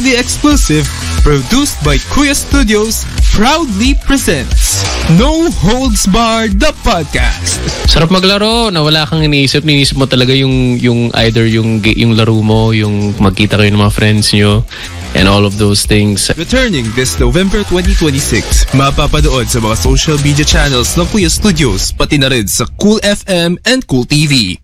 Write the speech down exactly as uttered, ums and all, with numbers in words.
Monthly exclusive, produced by Kuya Studios, proudly presents No Holds Barred, the podcast. Sarap maglaro na wala kang iniisip. Iniisip mo talaga yung, yung either yung, yung laro mo, yung magkita kayo ng mga friends nyo, and all of those things. Returning this November twenty twenty-six, mapapanood sa mga social media channels ng Kuya Studios, pati na rin sa Cool F M and Cool T V.